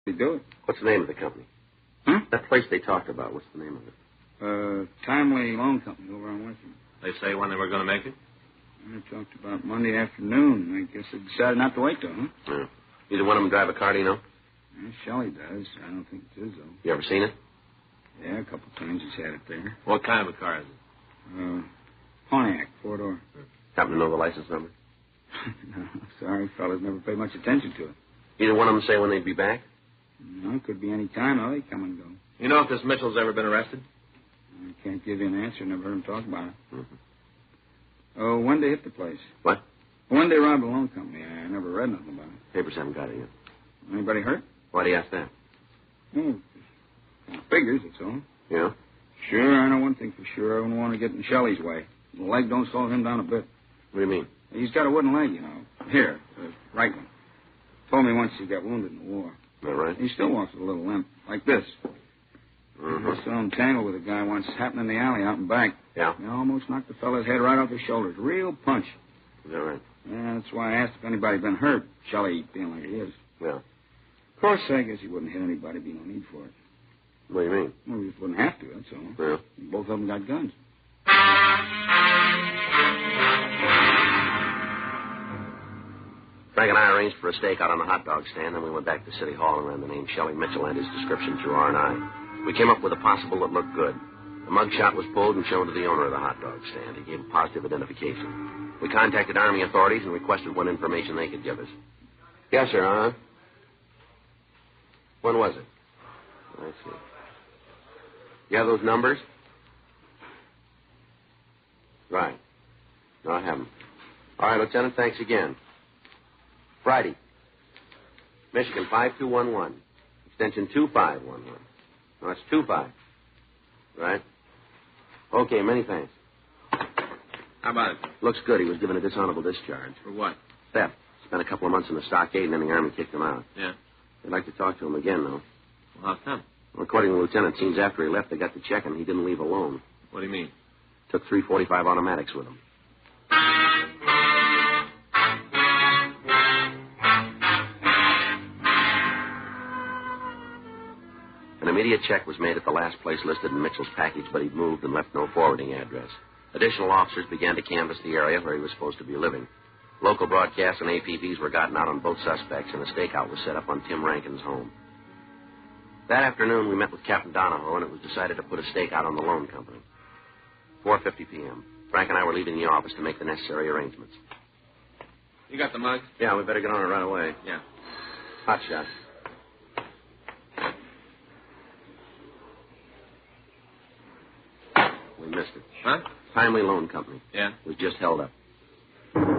They do it. What's the name of the company? Huh? That place they talked about, what's the name of it? Timely Loan Company over on Western. They say when they were going to make it? They talked about Monday afternoon. I guess they decided not to wait, though, huh? Yeah. Either one of them drive a car, do you know? Shelley does. I don't think it's his, though. You ever seen it? Yeah, a couple times he's had it there. What kind of a car is it? Pontiac, four-door. Happen to know the license number? No, sorry, fellas. Never paid much attention to it. Either one of them say when they'd be back? No, it could be any time, though. They come and go. You know if this Mitchell's ever been arrested? I can't give you an answer. Never heard him talk about it. Mm-hmm. Oh, when they hit the place. What? When they robbed the loan company. I never read nothing about it. Papers haven't got it yet. Anybody hurt? Why do you ask that? Oh, figures, that's all. Yeah? Sure, I know one thing for sure. I wouldn't want to get in Shelley's way. The leg don't slow him down a bit. What do you mean? He's got a wooden leg, you know. Here, the right one. Told me once he got wounded in the war. Is that right? He still walks with a little limp, like this. Mm-hmm. I saw him tangle with a guy once, happened in the alley out in back. Yeah? He almost knocked the fella's head right off his shoulders. Real punch. Is that right? Yeah, that's why I asked if anybody had been hurt. Shelley being like he is. Yeah. Of course, I guess he wouldn't hit anybody. Be no need for it. What do you mean? Well, he just wouldn't have to, that's all. Yeah. Both of them got guns. Frank and I arranged for a stakeout on the hot dog stand, then we went back to City Hall and ran the name Shelley Mitchell and his description through R&I. We came up with a possible that looked good. The mug shot was pulled and shown to the owner of the hot dog stand. He gave a positive identification. We contacted Army authorities and requested what information they could give us. Yes, sir, huh? When was it? I see. You have those numbers? Right. No, I haven't. All right, Lieutenant, thanks again. Friday. Michigan 5211. Extension 2511. No, that's 25. Right? Okay, many thanks. How about it? Looks good. He was given a dishonorable discharge. For what? Theft. Spent a couple of months in the stockade, and then the Army kicked him out. Yeah. They'd like to talk to him again, though. Well, how come? Well, according to the lieutenant, it seems after he left, they got to check him. He didn't leave alone. What do you mean? Took 345 automatics with him. An immediate check was made at the last place listed in Mitchell's package, but he'd moved and left no forwarding address. Additional officers began to canvass the area where he was supposed to be living. Local broadcasts and APBs were gotten out on both suspects, and a stakeout was set up on Tim Rankin's home. That afternoon, we met with Captain Donahoe, and it was decided to put a stakeout on the loan company. 4:50 p.m. Frank and I were leaving the office to make the necessary arrangements. You got the mug? Yeah, we better get on it right away. Yeah. Hot shot. We missed it. Huh? Timely Loan Company. Yeah. It was just held up.